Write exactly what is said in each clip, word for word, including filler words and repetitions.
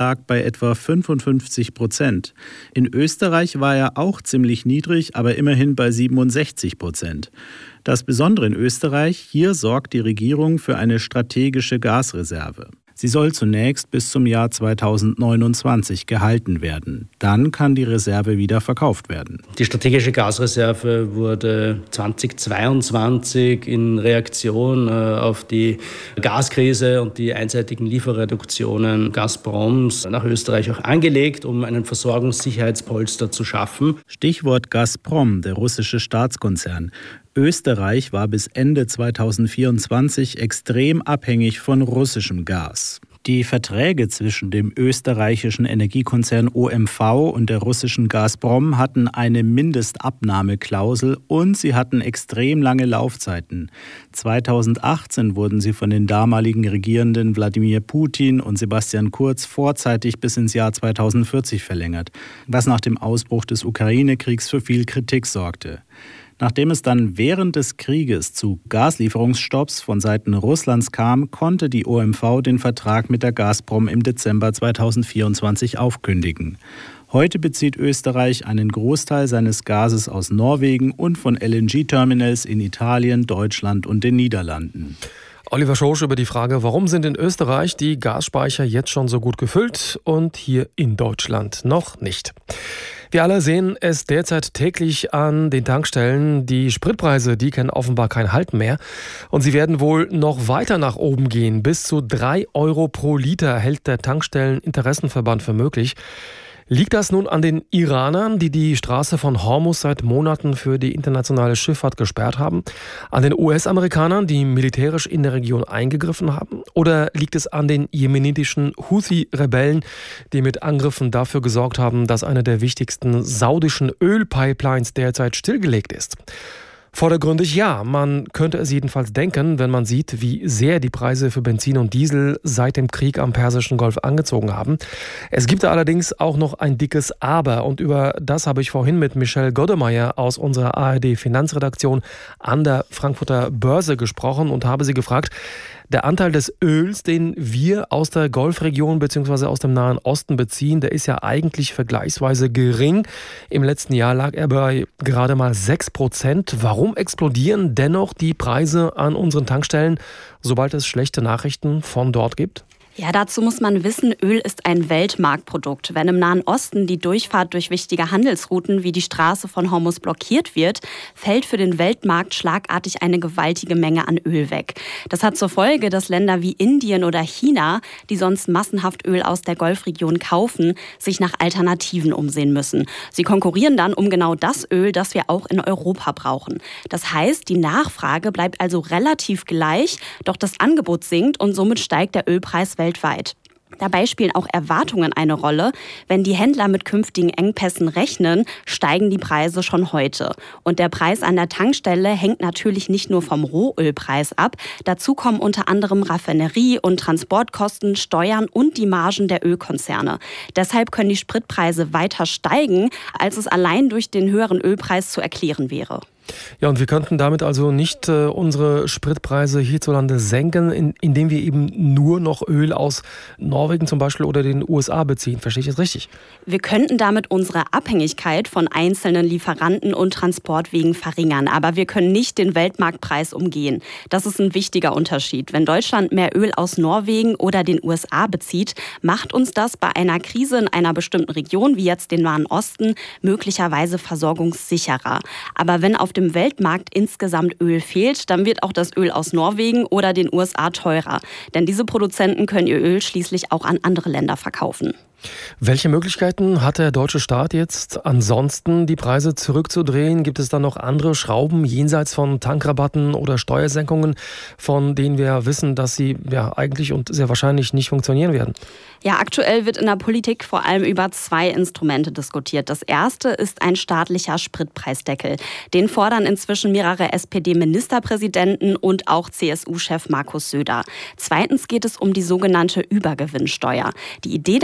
lag bei etwa fünfundfünfzig Prozent. In Österreich war er auch ziemlich niedrig, aber immerhin bei siebenundsechzig Prozent. Das Besondere in Österreich, hier sorgt die Regierung für eine strategische Gasreserve. Sie soll zunächst bis zum Jahr zweitausendneunundzwanzig gehalten werden. Dann kann die Reserve wieder verkauft werden. Die strategische Gasreserve wurde zweitausendzweiundzwanzig in Reaktion auf die Gaskrise und die einseitigen Lieferreduktionen Gazproms nach Österreich auch angelegt, um einen Versorgungssicherheitspolster zu schaffen. Stichwort Gazprom, der russische Staatskonzern. Österreich war bis Ende zweitausendvierundzwanzig extrem abhängig von russischem Gas. Die Verträge zwischen dem österreichischen Energiekonzern O M V und der russischen Gazprom hatten eine Mindestabnahmeklausel und sie hatten extrem lange Laufzeiten. zweitausendachtzehn wurden sie von den damaligen Regierenden Wladimir Putin und Sebastian Kurz vorzeitig bis ins Jahr zweitausendvierzig verlängert, was nach dem Ausbruch des Ukraine-Kriegs für viel Kritik sorgte. Nachdem es dann während des Krieges zu Gaslieferungsstopps von Seiten Russlands kam, konnte die O M V den Vertrag mit der Gazprom im Dezember zweitausendvierundzwanzig aufkündigen. Heute bezieht Österreich einen Großteil seines Gases aus Norwegen und von L N G-Terminals in Italien, Deutschland und den Niederlanden. Oliver Schorsch über die Frage, warum sind in Österreich die Gasspeicher jetzt schon so gut gefüllt und hier in Deutschland noch nicht? Wir alle sehen es derzeit täglich an den Tankstellen. Die Spritpreise, die kennen offenbar kein Halten mehr. Und sie werden wohl noch weiter nach oben gehen. Bis zu drei Euro pro Liter hält der Tankstelleninteressenverband für möglich. Liegt das nun an den Iranern, die die Straße von Hormuz seit Monaten für die internationale Schifffahrt gesperrt haben? An den U S-Amerikanern, die militärisch in der Region eingegriffen haben? Oder liegt es an den jemenitischen Houthi-Rebellen, die mit Angriffen dafür gesorgt haben, dass eine der wichtigsten saudischen Ölpipelines derzeit stillgelegt ist? Vordergründig ja, man könnte es jedenfalls denken, wenn man sieht, wie sehr die Preise für Benzin und Diesel seit dem Krieg am Persischen Golf angezogen haben. Es gibt da allerdings auch noch ein dickes Aber und über das habe ich vorhin mit Michelle Goddemeyer aus unserer A R D-Finanzredaktion an der Frankfurter Börse gesprochen und habe sie gefragt, der Anteil des Öls, den wir aus der Golfregion bzw. aus dem Nahen Osten beziehen, der ist ja eigentlich vergleichsweise gering. Im letzten Jahr lag er bei gerade mal sechs Prozent. Warum explodieren dennoch die Preise an unseren Tankstellen, sobald es schlechte Nachrichten von dort gibt? Ja, dazu muss man wissen, Öl ist ein Weltmarktprodukt. Wenn im Nahen Osten die Durchfahrt durch wichtige Handelsrouten wie die Straße von Hormuz blockiert wird, fällt für den Weltmarkt schlagartig eine gewaltige Menge an Öl weg. Das hat zur Folge, dass Länder wie Indien oder China, die sonst massenhaft Öl aus der Golfregion kaufen, sich nach Alternativen umsehen müssen. Sie konkurrieren dann um genau das Öl, das wir auch in Europa brauchen. Das heißt, die Nachfrage bleibt also relativ gleich, doch das Angebot sinkt und somit steigt der Ölpreis weltweit. Weltweit. Dabei spielen auch Erwartungen eine Rolle. Wenn die Händler mit künftigen Engpässen rechnen, steigen die Preise schon heute. Und der Preis an der Tankstelle hängt natürlich nicht nur vom Rohölpreis ab. Dazu kommen unter anderem Raffinerie- und Transportkosten, Steuern und die Margen der Ölkonzerne. Deshalb können die Spritpreise weiter steigen, als es allein durch den höheren Ölpreis zu erklären wäre. Ja, und wir könnten damit also nicht äh, unsere Spritpreise hierzulande senken, in, indem wir eben nur noch Öl aus Norwegen zum Beispiel oder den U S A beziehen. Verstehe ich das richtig? Wir könnten damit unsere Abhängigkeit von einzelnen Lieferanten und Transportwegen verringern. Aber wir können nicht den Weltmarktpreis umgehen. Das ist ein wichtiger Unterschied. Wenn Deutschland mehr Öl aus Norwegen oder den U S A bezieht, macht uns das bei einer Krise in einer bestimmten Region, wie jetzt den Nahen Osten, möglicherweise versorgungssicherer. Aber wenn auf dem im Weltmarkt insgesamt Öl fehlt, dann wird auch das Öl aus Norwegen oder den U S A teurer. Denn diese Produzenten können ihr Öl schließlich auch an andere Länder verkaufen. Welche Möglichkeiten hat der deutsche Staat jetzt ansonsten, die Preise zurückzudrehen? Gibt es da noch andere Schrauben jenseits von Tankrabatten oder Steuersenkungen, von denen wir wissen, dass sie ja eigentlich und sehr wahrscheinlich nicht funktionieren werden? Ja, aktuell wird in der Politik vor allem über zwei Instrumente diskutiert. Das erste ist ein staatlicher Spritpreisdeckel. Den fordern inzwischen mehrere S P D-Ministerpräsidenten und auch C S U-Chef Markus Söder. Zweitens geht es um die sogenannte Übergewinnsteuer. Die Idee dahinter ist,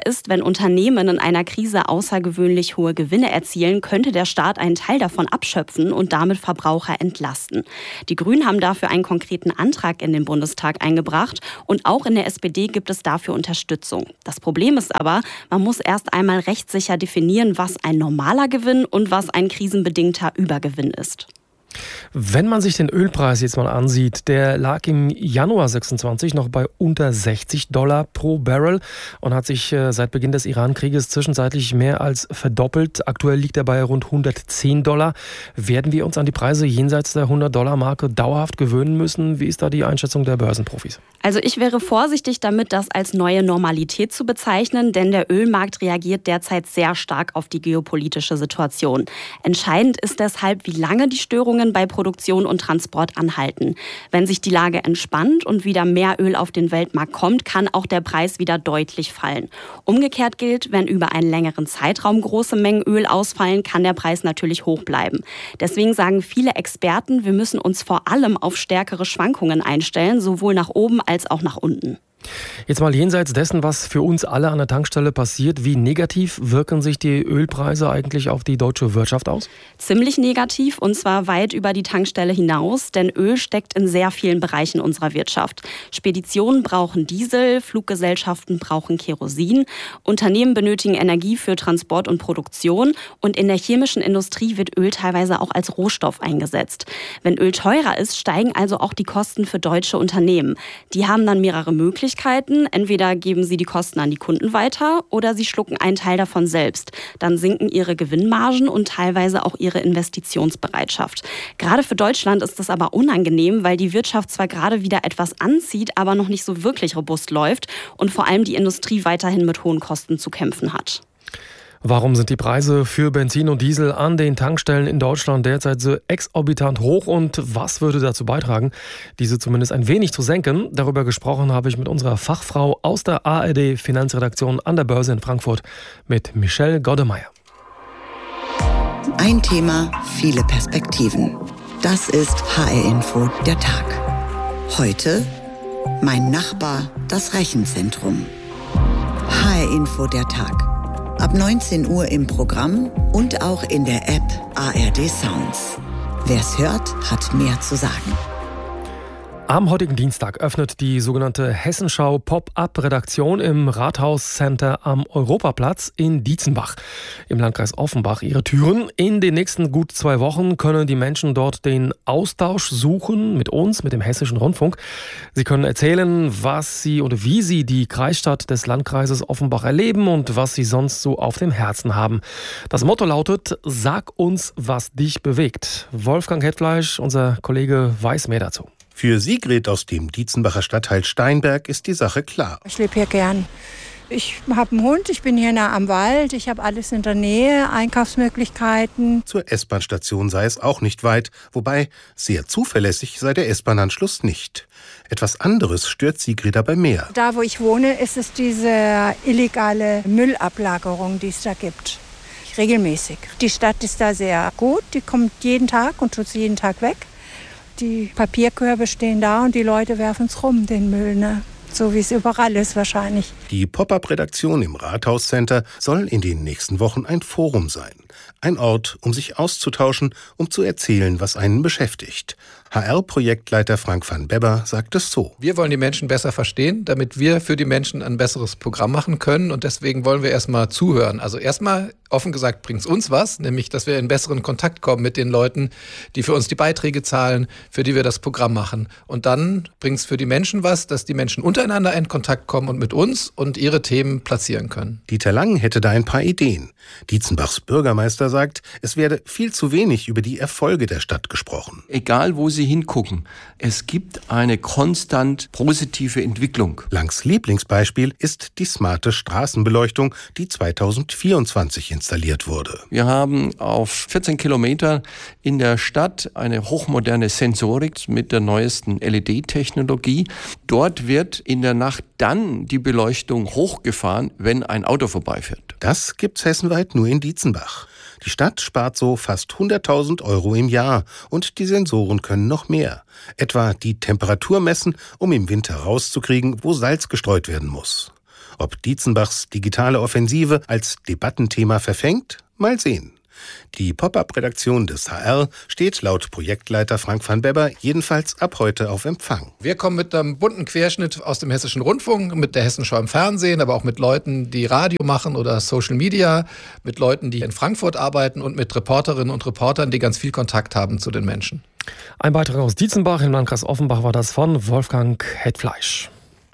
ist, wenn Unternehmen in einer Krise außergewöhnlich hohe Gewinne erzielen, könnte der Staat einen Teil davon abschöpfen und damit Verbraucher entlasten. Die Grünen haben dafür einen konkreten Antrag in den Bundestag eingebracht und auch in der S P D gibt es dafür Unterstützung. Das Problem ist aber, man muss erst einmal rechtssicher definieren, was ein normaler Gewinn und was ein krisenbedingter Übergewinn ist. Wenn man sich den Ölpreis jetzt mal ansieht, der lag im Januar sechsundzwanzig noch bei unter sechzig Dollar pro Barrel und hat sich seit Beginn des Iran-Krieges zwischenzeitlich mehr als verdoppelt. Aktuell liegt er bei rund hundertzehn Dollar. Werden wir uns an die Preise jenseits der hundert-Dollar-Marke dauerhaft gewöhnen müssen? Wie ist da die Einschätzung der Börsenprofis? Also ich wäre vorsichtig damit, das als neue Normalität zu bezeichnen, denn der Ölmarkt reagiert derzeit sehr stark auf die geopolitische Situation. Entscheidend ist deshalb, wie lange die Störungen bei Produktion und Transport anhalten. Wenn sich die Lage entspannt und wieder mehr Öl auf den Weltmarkt kommt, kann auch der Preis wieder deutlich fallen. Umgekehrt gilt, wenn über einen längeren Zeitraum große Mengen Öl ausfallen, kann der Preis natürlich hoch bleiben. Deswegen sagen viele Experten, wir müssen uns vor allem auf stärkere Schwankungen einstellen, sowohl nach oben als auch nach unten. Jetzt mal jenseits dessen, was für uns alle an der Tankstelle passiert, wie negativ wirken sich die Ölpreise eigentlich auf die deutsche Wirtschaft aus? Ziemlich negativ und zwar weit über die Tankstelle hinaus, denn Öl steckt in sehr vielen Bereichen unserer Wirtschaft. Speditionen brauchen Diesel, Fluggesellschaften brauchen Kerosin, Unternehmen benötigen Energie für Transport und Produktion und in der chemischen Industrie wird Öl teilweise auch als Rohstoff eingesetzt. Wenn Öl teurer ist, steigen also auch die Kosten für deutsche Unternehmen. Die haben dann mehrere Möglichkeiten. Entweder geben sie die Kosten an die Kunden weiter oder sie schlucken einen Teil davon selbst. Dann sinken ihre Gewinnmargen und teilweise auch ihre Investitionsbereitschaft. Gerade für Deutschland ist das aber unangenehm, weil die Wirtschaft zwar gerade wieder etwas anzieht, aber noch nicht so wirklich robust läuft und vor allem die Industrie weiterhin mit hohen Kosten zu kämpfen hat. Warum sind die Preise für Benzin und Diesel an den Tankstellen in Deutschland derzeit so exorbitant hoch und was würde dazu beitragen, diese zumindest ein wenig zu senken? Darüber gesprochen habe ich mit unserer Fachfrau aus der A R D Finanzredaktion an der Börse in Frankfurt, mit Michelle Goddemeyer. Ein Thema, viele Perspektiven. Das ist H R-Info, der Tag. Heute mein Nachbar, das Rechenzentrum. H R-Info, der Tag. Ab neunzehn Uhr im Programm und auch in der App A R D Sounds. Wer's hört, hat mehr zu sagen. Am heutigen Dienstag öffnet die sogenannte Hessenschau Pop-up-Redaktion im Rathaus-Center am Europaplatz in Dietzenbach im Landkreis Offenbach ihre Türen. In den nächsten gut zwei Wochen können die Menschen dort den Austausch suchen mit uns, mit dem Hessischen Rundfunk. Sie können erzählen, was sie oder wie sie die Kreisstadt des Landkreises Offenbach erleben und was sie sonst so auf dem Herzen haben. Das Motto lautet: Sag uns, was dich bewegt. Wolfgang Hetfleisch, unser Kollege, weiß mehr dazu. Für Sigrid aus dem Dietzenbacher Stadtteil Steinberg ist die Sache klar. Ich lebe hier gern. Ich habe einen Hund, ich bin hier nah am Wald, ich habe alles in der Nähe, Einkaufsmöglichkeiten. Zur S-Bahn-Station sei es auch nicht weit, wobei sehr zuverlässig sei der S-Bahn-Anschluss nicht. Etwas anderes stört Sigrid aber mehr. Da, wo ich wohne, ist es diese illegale Müllablagerung, die es da gibt. Regelmäßig. Die Stadt ist da sehr gut, die kommt jeden Tag und tut sie jeden Tag weg. Die Papierkörbe stehen da und die Leute werfen es rum, den Müll, ne? So wie es überall ist wahrscheinlich. Die Pop-up-Redaktion im Rathauscenter soll in den nächsten Wochen ein Forum sein. Ein Ort, um sich auszutauschen, um zu erzählen, was einen beschäftigt. H R-Projektleiter Frank van Bebber sagt es so. Wir wollen die Menschen besser verstehen, damit wir für die Menschen ein besseres Programm machen können. Und deswegen wollen wir erstmal zuhören. Also erstmal, offen gesagt, bringt es uns was, nämlich, dass wir in besseren Kontakt kommen mit den Leuten, die für uns die Beiträge zahlen, für die wir das Programm machen. Und dann bringt es für die Menschen was, dass die Menschen untereinander in Kontakt kommen und mit uns und ihre Themen platzieren können. Dieter Lang hätte da ein paar Ideen. Dietzenbachs Bürgermeister sagt, es werde viel zu wenig über die Erfolge der Stadt gesprochen. Egal, wo Sie hingucken, es gibt eine konstant positive Entwicklung. Langs Lieblingsbeispiel ist die smarte Straßenbeleuchtung, die zweitausendvierundzwanzig installiert wurde. Wir haben auf vierzehn Kilometer in der Stadt eine hochmoderne Sensorik mit der neuesten L E D-Technologie. Dort wird in der Nacht dann die Beleuchtung hochgefahren, wenn ein Auto vorbeifährt. Das gibt's hessenweit nur in Dietzenbach. Die Stadt spart so fast hunderttausend Euro im Jahr und die Sensoren können noch mehr. Etwa die Temperatur messen, um im Winter rauszukriegen, wo Salz gestreut werden muss. Ob Dietzenbachs digitale Offensive als Debattenthema verfängt? Mal sehen. Die Pop-up-Redaktion des H R steht laut Projektleiter Frank van Bebber jedenfalls ab heute auf Empfang. Wir kommen mit einem bunten Querschnitt aus dem Hessischen Rundfunk, mit der Hessenschau im Fernsehen, aber auch mit Leuten, die Radio machen oder Social Media, mit Leuten, die in Frankfurt arbeiten und mit Reporterinnen und Reportern, die ganz viel Kontakt haben zu den Menschen. Ein Beitrag aus Dietzenbach im Landkreis Offenbach war das von Wolfgang Hetfleisch.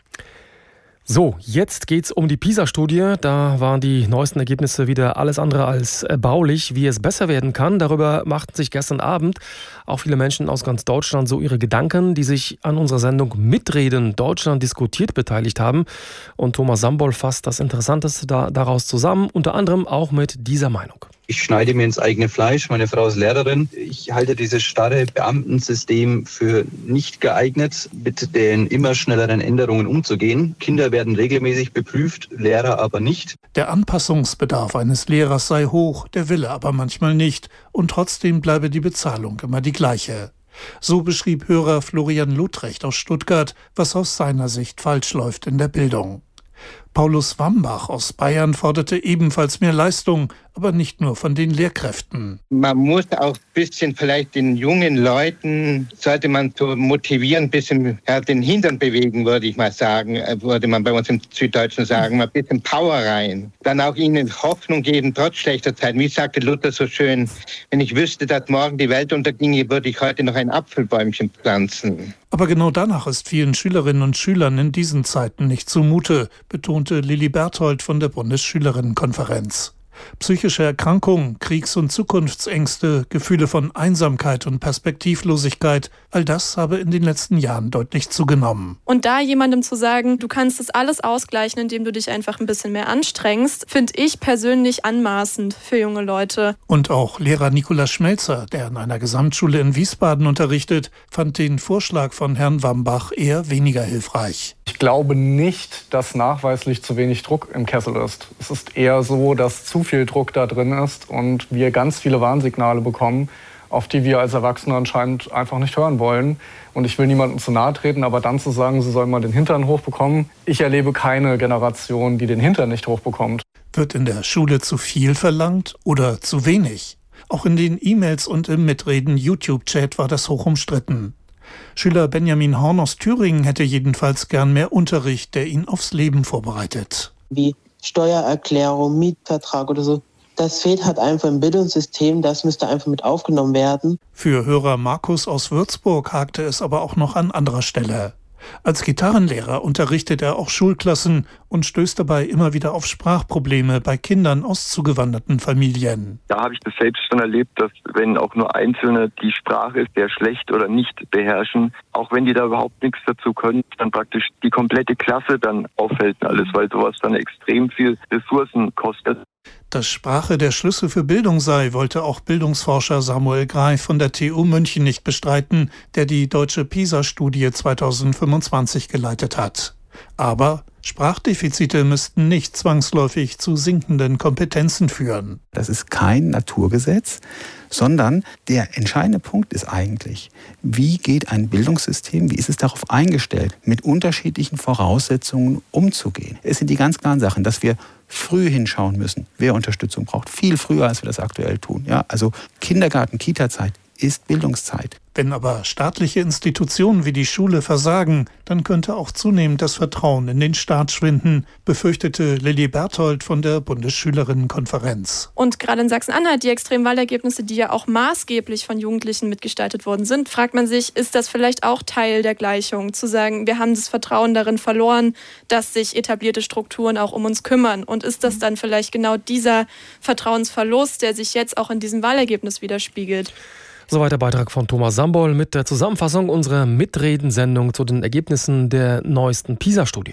So, jetzt geht's um die PISA-Studie. Da waren die neuesten Ergebnisse wieder alles andere als erbaulich. Wie es besser werden kann, darüber machten sich gestern Abend auch viele Menschen aus ganz Deutschland so ihre Gedanken, die sich an unserer Sendung Mitreden Deutschland diskutiert beteiligt haben. Und Thomas Sambol fasst das Interessanteste da, daraus zusammen, unter anderem auch mit dieser Meinung. Ich schneide mir ins eigene Fleisch. Meine Frau ist Lehrerin. Ich halte dieses starre Beamtensystem für nicht geeignet, mit den immer schnelleren Änderungen umzugehen. Kinder werden regelmäßig beprüft, Lehrer aber nicht. Der Anpassungsbedarf eines Lehrers sei hoch, der Wille aber manchmal nicht. Und trotzdem bleibe die Bezahlung immer die gleiche. So beschrieb Hörer Florian Lutrecht aus Stuttgart, was aus seiner Sicht falsch läuft in der Bildung. Paulus Wambach aus Bayern forderte ebenfalls mehr Leistung, aber nicht nur von den Lehrkräften. Man muss auch ein bisschen vielleicht den jungen Leuten, sollte man so motivieren, ein bisschen ja, den Hintern bewegen, würde ich mal sagen, würde man bei uns im Süddeutschen sagen, mal ein bisschen Power rein. Dann auch ihnen Hoffnung geben, trotz schlechter Zeiten. Wie sagte Luther so schön, wenn ich wüsste, dass morgen die Welt unterginge, würde ich heute noch ein Apfelbäumchen pflanzen. Aber genau danach ist vielen Schülerinnen und Schülern in diesen Zeiten nicht zumute, betonte Lilly Berthold von der Bundesschülerinnenkonferenz. Psychische Erkrankungen, Kriegs- und Zukunftsängste, Gefühle von Einsamkeit und Perspektivlosigkeit, all das habe in den letzten Jahren deutlich zugenommen. Und da jemandem zu sagen, du kannst das alles ausgleichen, indem du dich einfach ein bisschen mehr anstrengst, finde ich persönlich anmaßend für junge Leute. Und auch Lehrer Nikolaus Schmelzer, der an einer Gesamtschule in Wiesbaden unterrichtet, fand den Vorschlag von Herrn Wambach eher weniger hilfreich. Ich glaube nicht, dass nachweislich zu wenig Druck im Kessel ist. Es ist eher so, dass zu viel Druck da drin ist und wir ganz viele Warnsignale bekommen, auf die wir als Erwachsene anscheinend einfach nicht hören wollen. Und ich will niemandem zu nahe treten, aber dann zu sagen, sie sollen mal den Hintern hochbekommen. Ich erlebe keine Generation, die den Hintern nicht hochbekommt. Wird in der Schule zu viel verlangt oder zu wenig? Auch in den E-Mails und im Mitreden-YouTube-Chat war das hoch umstritten. Schüler Benjamin Horn aus Thüringen hätte jedenfalls gern mehr Unterricht, der ihn aufs Leben vorbereitet. Wie Steuererklärung, Mietvertrag oder so. Das fehlt halt einfach im Bildungssystem, das müsste einfach mit aufgenommen werden. Für Hörer Markus aus Würzburg hakte es aber auch noch an anderer Stelle. Als Gitarrenlehrer unterrichtet er auch Schulklassen und stößt dabei immer wieder auf Sprachprobleme bei Kindern aus zugewanderten Familien. Da habe ich das selbst schon erlebt, dass wenn auch nur Einzelne die Sprache sehr schlecht oder nicht beherrschen, auch wenn die da überhaupt nichts dazu können, dann praktisch die komplette Klasse dann auffällt alles, weil sowas dann extrem viel Ressourcen kostet. Dass Sprache der Schlüssel für Bildung sei, wollte auch Bildungsforscher Samuel Greif von der T U München nicht bestreiten, der die deutsche PISA-Studie zweitausendfünfundzwanzig geleitet hat. Aber Sprachdefizite müssten nicht zwangsläufig zu sinkenden Kompetenzen führen. Das ist kein Naturgesetz, sondern der entscheidende Punkt ist eigentlich, wie geht ein Bildungssystem, wie ist es darauf eingestellt, mit unterschiedlichen Voraussetzungen umzugehen. Es sind die ganz klaren Sachen, dass wir früh hinschauen müssen, wer Unterstützung braucht, viel früher, als wir das aktuell tun. Ja, also Kindergarten, Kita-Zeit ist Bildungszeit. Wenn aber staatliche Institutionen wie die Schule versagen, dann könnte auch zunehmend das Vertrauen in den Staat schwinden, befürchtete Lilly Berthold von der Bundesschülerinnenkonferenz. Und gerade in Sachsen-Anhalt, die extremen Wahlergebnisse, die ja auch maßgeblich von Jugendlichen mitgestaltet worden sind, fragt man sich, ist das vielleicht auch Teil der Gleichung? Zu sagen, wir haben das Vertrauen darin verloren, dass sich etablierte Strukturen auch um uns kümmern. Und ist das dann vielleicht genau dieser Vertrauensverlust, der sich jetzt auch in diesem Wahlergebnis widerspiegelt? Soweit der Beitrag von Thomas Sambol mit der Zusammenfassung unserer Mitredensendung zu den Ergebnissen der neuesten PISA-Studie.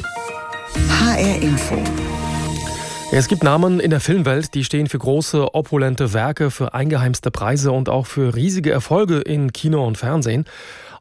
H R Info. Es gibt Namen in der Filmwelt, die stehen für große, opulente Werke, für eingeheimste Preise und auch für riesige Erfolge in Kino und Fernsehen.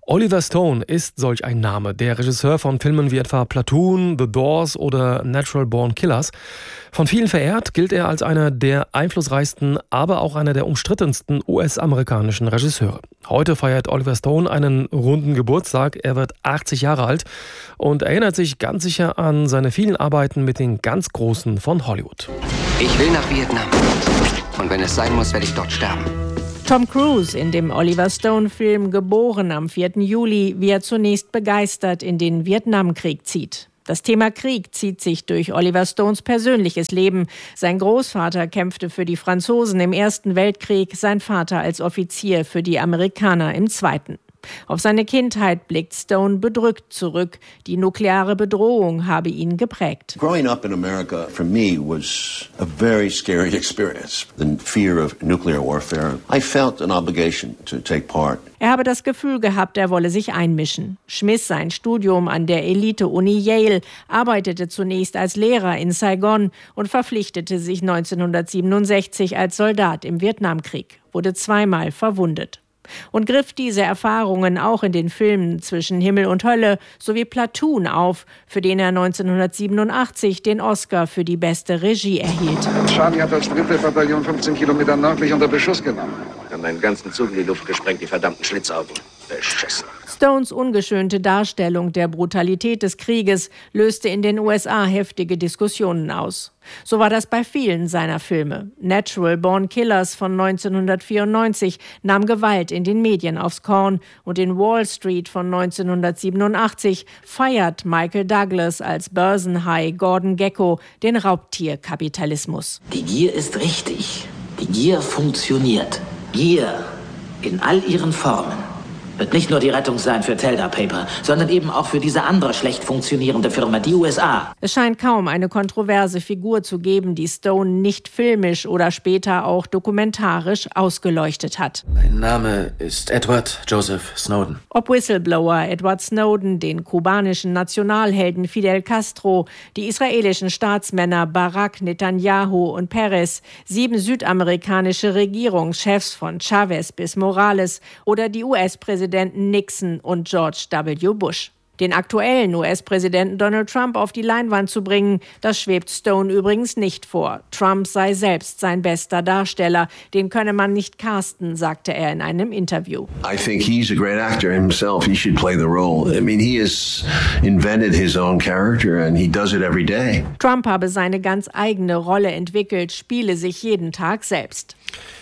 Oliver Stone ist solch ein Name, der Regisseur von Filmen wie etwa Platoon, The Doors oder Natural Born Killers. Von vielen verehrt, gilt er als einer der einflussreichsten, aber auch einer der umstrittensten U S-amerikanischen Regisseure. Heute feiert Oliver Stone einen runden Geburtstag. Er wird achtzig Jahre alt und erinnert sich ganz sicher an seine vielen Arbeiten mit den ganz Großen von Hollywood. Ich will nach Vietnam. Und wenn es sein muss, werde ich dort sterben. Tom Cruise in dem Oliver Stone-Film Geboren am vierten Juli, wie er zunächst begeistert in den Vietnamkrieg zieht. Das Thema Krieg zieht sich durch Oliver Stones persönliches Leben. Sein Großvater kämpfte für die Franzosen im Ersten Weltkrieg, sein Vater als Offizier für die Amerikaner im Zweiten. Auf seine Kindheit blickt Stone bedrückt zurück. Die nukleare Bedrohung habe ihn geprägt. Growing up in America for me was a very scary experience. The fear of nuclear warfare. I felt an obligation to take part. Er habe das Gefühl gehabt, er wolle sich einmischen. Schmiss sein Studium an der Elite-Uni Yale, arbeitete zunächst als Lehrer in Saigon und verpflichtete sich neunzehnhundertsiebenundsechzig als Soldat im Vietnamkrieg, wurde zweimal verwundet. Und griff diese Erfahrungen auch in den Filmen Zwischen Himmel und Hölle sowie Platoon auf, für den er neunzehnhundertsiebenundachtzig den Oscar für die beste Regie erhielt. Charlie hat das dritte Bataillon fünfzehn Kilometer nördlich unter Beschuss genommen. Wir haben einen ganzen Zug in die Luft gesprengt, die verdammten Schlitzaugen. Beschissen. Stones ungeschönte Darstellung der Brutalität des Krieges löste in den U S A heftige Diskussionen aus. So war das bei vielen seiner Filme. Natural Born Killers von neunzehnhundertvierundneunzig nahm Gewalt in den Medien aufs Korn und in Wall Street von neunzehnhundertsiebenundachtzig feiert Michael Douglas als Börsenhai Gordon Gekko den Raubtierkapitalismus. Die Gier ist richtig. Die Gier funktioniert. Gier in all ihren Formen wird nicht nur die Rettung sein für Telda Paper, sondern eben auch für diese andere schlecht funktionierende Firma, die U S A. Es scheint kaum eine kontroverse Figur zu geben, die Stone nicht filmisch oder später auch dokumentarisch ausgeleuchtet hat. Mein Name ist Edward Joseph Snowden. Ob Whistleblower Edward Snowden, den kubanischen Nationalhelden Fidel Castro, die israelischen Staatsmänner Barak, Netanyahu und Peres, sieben südamerikanische Regierungschefs von Chavez bis Morales oder die U S-Präsidenten Nixon und George W. Bush. Den aktuellen U S-Präsidenten Donald Trump auf die Leinwand zu bringen, das schwebt Stone übrigens nicht vor. Trump sei selbst sein bester Darsteller, den könne man nicht casten, sagte er in einem Interview. I think he's a great actor himself. He should play the role. I mean, he has invented his own character and he does it every day. Trump habe seine ganz eigene Rolle entwickelt, spiele sich jeden Tag selbst.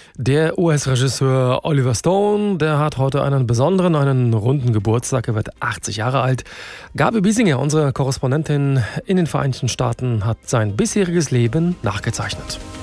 Der U S-Regisseur Oliver Stone, der hat heute einen besonderen, einen runden Geburtstag. Er wird achtzig Jahre alt. Gabi Biesinger, unsere Korrespondentin in den Vereinigten Staaten, hat sein bisheriges Leben nachgezeichnet.